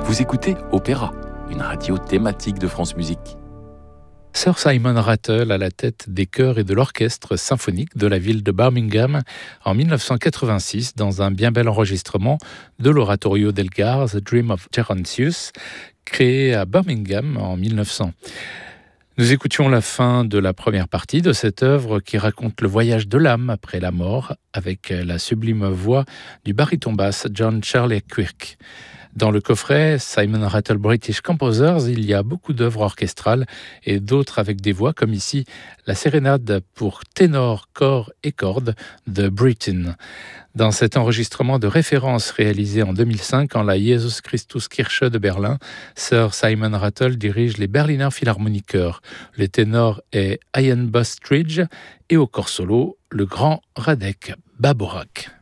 Vous écoutez Opéra, une radio thématique de France Musique. Sir Simon Rattle à la tête des chœurs et de l'orchestre symphonique de la ville de Birmingham en 1986 dans un bien bel enregistrement de l'oratorio d'Elgar, The Dream of Gerontius, créé à Birmingham en 1900. Nous écoutions la fin de la première partie de cette œuvre qui raconte le voyage de l'âme après la mort avec la sublime voix du baryton basse John Shirley Quirk. Dans le coffret Simon Rattle British Composers, il y a beaucoup d'œuvres orchestrales et d'autres avec des voix, comme ici la sérénade pour ténor, corps et cordes de Britten. Dans cet enregistrement de référence réalisé en 2005 en la Jesus Christus Kirche de Berlin, Sir Simon Rattle dirige les Berliner Philharmoniker. Le ténor est Ian Bostridge et au corps solo, le grand Radek Baborak.